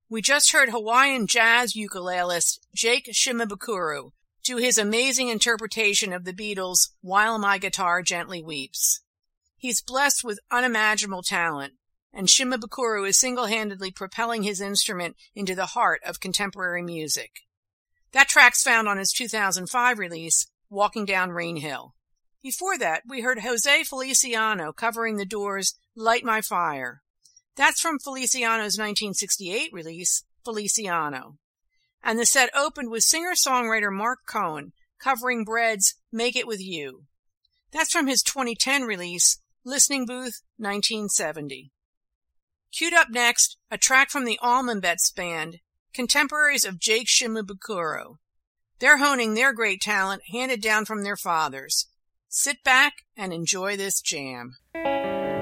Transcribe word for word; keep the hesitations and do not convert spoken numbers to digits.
We just heard Hawaiian jazz ukulelist Jake Shimabukuro do his amazing interpretation of the Beatles' While My Guitar Gently Weeps. He's blessed with unimaginable talent, and Shimabukuro is single-handedly propelling his instrument into the heart of contemporary music. That track's found on his two thousand five release, Walking Down Rain Hill. Before that, we heard Jose Feliciano covering The Doors' Light My Fire. That's from Feliciano's nineteen sixty-eight release, Feliciano. And the set opened with singer-songwriter Mark Cohen covering Bread's Make It With You. That's from his twenty ten release, Listening Booth, nineteen seventy. Queued up next, a track from the Allman Betts Band, contemporaries of Jake Shimabukuro. They're honing their great talent handed down from their fathers. Sit back and enjoy this jam.